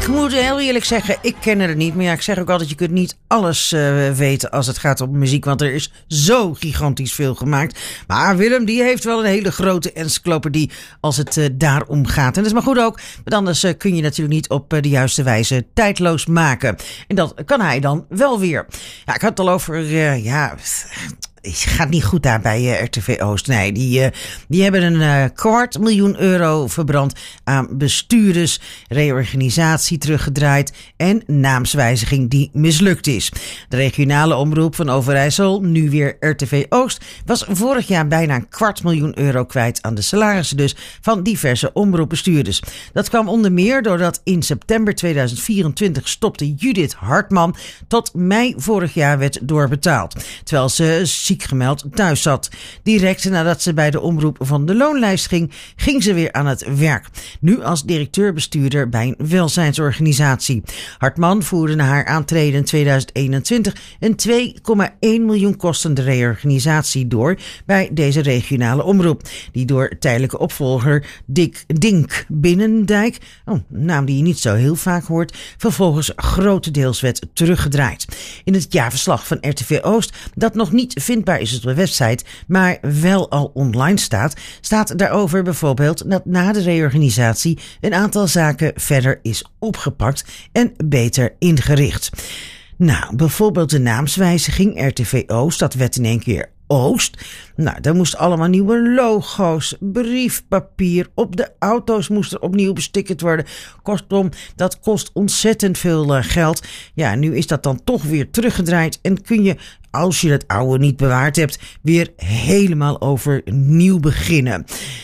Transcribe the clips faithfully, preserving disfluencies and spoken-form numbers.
Ik moet heel eerlijk zeggen, ik ken het niet. Maar ja, ik zeg ook altijd, je kunt niet alles uh, weten als het gaat om muziek. Want er is zo gigantisch veel gemaakt. Maar Willem, die heeft wel een hele grote encyclopedie als het uh, daarom gaat. En dat is maar goed ook. Want anders uh, kun je natuurlijk niet op uh, de juiste wijze tijdloos maken. En dat kan hij dan wel weer. Ja, ik had het al over, uh, ja... Het gaat niet goed daar bij uh, R T V Oost. Nee, die, uh, die hebben een uh, kwart miljoen euro verbrand aan bestuurders, reorganisatie teruggedraaid en naamswijziging die mislukt is. De regionale omroep van Overijssel, nu weer R T V Oost, was vorig jaar bijna een kwart miljoen euro kwijt aan de salarissen dus van diverse omroepbestuurders. Dat kwam onder meer doordat in september tweeduizend vierentwintig stopte Judith Hartman tot mei vorig jaar werd doorbetaald. Terwijl ze ziek gemeld thuis zat. Direct nadat ze bij de omroep van de loonlijst ging, ging ze weer aan het werk. Nu als directeur-bestuurder bij een welzijnsorganisatie. Hartman voerde na haar aantreden in tweeduizend eenentwintig een twee komma één miljoen kostende reorganisatie door bij deze regionale omroep. Die door tijdelijke opvolger Dick Dink Binnendijk, oh, een naam die je niet zo heel vaak hoort, vervolgens grotendeels werd teruggedraaid. In het jaarverslag van R T V Oost, dat nog niet vindbaar is op de website, maar wel al online staat, staat daarover bijvoorbeeld dat na de reorganisatie een aantal zaken verder is opgepakt en beter ingericht. Nou, bijvoorbeeld de naamswijziging R T V Oost, dat werd in één keer Oost. Nou, daar moesten allemaal nieuwe logo's, briefpapier, op de auto's moesten opnieuw bestickerd worden. Kortom, dat kost ontzettend veel uh, geld. Ja, nu is dat dan toch weer teruggedraaid en kun je, als je het oude niet bewaard hebt, weer helemaal overnieuw beginnen.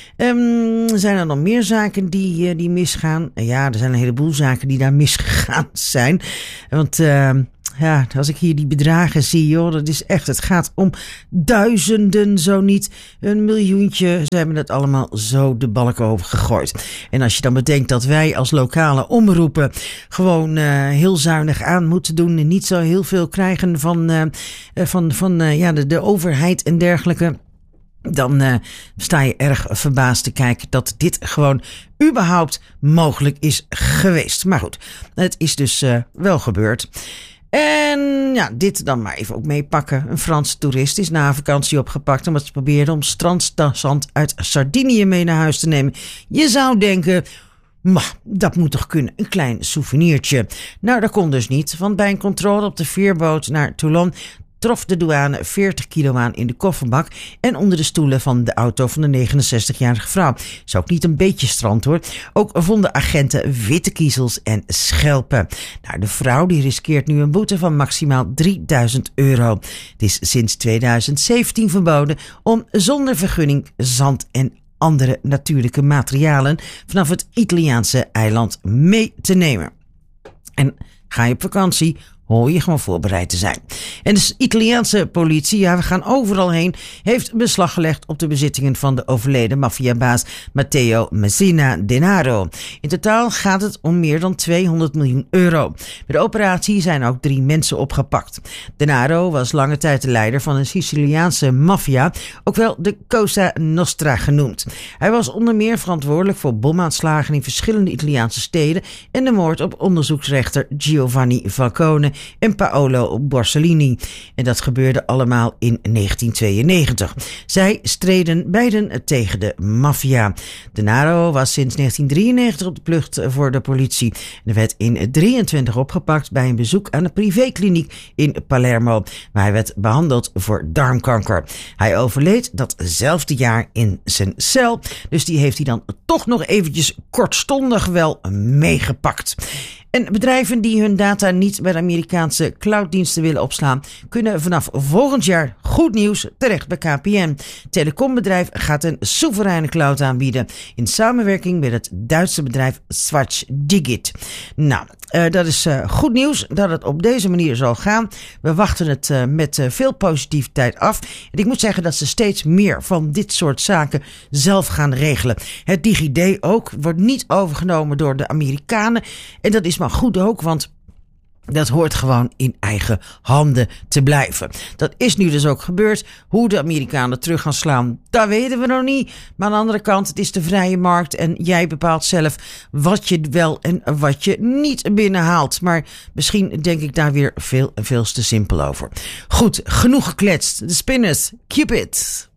Um, zijn er nog meer zaken die, uh, die misgaan? Ja, er zijn een heleboel zaken die daar misgegaan zijn. Want uh, ja, als ik hier die bedragen zie, joh, dat is echt, het gaat om duizenden, zo niet een miljoentje. Ze hebben het allemaal zo de balk over gegooid. En als je dan bedenkt dat wij als lokale omroepen gewoon uh, heel zuinig aan moeten doen en niet zo heel veel krijgen van, uh, van, van uh, ja, de, de overheid en dergelijke, dan uh, sta je erg verbaasd te kijken dat dit gewoon überhaupt mogelijk is geweest. Maar goed, het is dus uh, wel gebeurd. En ja, dit dan maar even ook meepakken. Een Franse toerist is na vakantie opgepakt omdat ze probeerde om strandzand uit Sardinië mee naar huis te nemen. Je zou denken, maar dat moet toch kunnen, een klein souvenirtje. Nou, dat kon dus niet, want bij een controle op de veerboot naar Toulon trof de douane veertig kilo aan in de kofferbak en onder de stoelen van de auto van de negenenzestigjarige vrouw. Is ook niet een beetje strand hoor. Ook vonden agenten witte kiezels en schelpen. Nou, de vrouw die riskeert nu een boete van maximaal drieduizend euro. Het is sinds tweeduizend zeventien verboden om zonder vergunning zand en andere natuurlijke materialen vanaf het Italiaanse eiland mee te nemen. En ga je op vakantie, hoor je gewoon voorbereid te zijn. En de Italiaanse politie, ja, we gaan overal heen, heeft beslag gelegd op de bezittingen van de overleden maffiabaas Matteo Messina Denaro. In totaal gaat het om meer dan tweehonderd miljoen euro. Bij de operatie zijn ook drie mensen opgepakt. Denaro was lange tijd de leider van een Siciliaanse maffia, ook wel de Cosa Nostra genoemd. Hij was onder meer verantwoordelijk voor bomaanslagen in verschillende Italiaanse steden en de moord op onderzoeksrechter Giovanni Falcone en Paolo Borsellino. En dat gebeurde allemaal in negentien tweeënnegentig. Zij streden beiden tegen de maffia. Denaro was sinds negentien drieënnegentig op de vlucht voor de politie. En werd in drieëntwintig opgepakt bij een bezoek aan een privékliniek in Palermo, waar hij werd behandeld voor darmkanker. Hij overleed datzelfde jaar in zijn cel, dus die heeft hij dan toch nog eventjes kortstondig wel meegepakt. En bedrijven die hun data niet bij de Amerikaanse clouddiensten willen opslaan, kunnen vanaf volgend jaar, goed nieuws, terecht bij K P N. Het telecombedrijf gaat een soevereine cloud aanbieden in samenwerking met het Duitse bedrijf SwatchDigit. Nou, uh, dat is uh, goed nieuws dat het op deze manier zal gaan. We wachten het uh, met uh, veel positiviteit af. En ik moet zeggen dat ze steeds meer van dit soort zaken zelf gaan regelen. Het DigiD ook wordt niet overgenomen door de Amerikanen. En dat is maar goed ook, want Dat hoort gewoon in eigen handen te blijven. Dat is nu dus ook gebeurd. Hoe de Amerikanen terug gaan slaan, dat weten we nog niet. Maar aan de andere kant, het is de vrije markt en jij bepaalt zelf wat je wel en wat je niet binnenhaalt. Maar misschien denk ik daar weer veel en veel te simpel over. Goed, genoeg gekletst. De Spinners, keep it.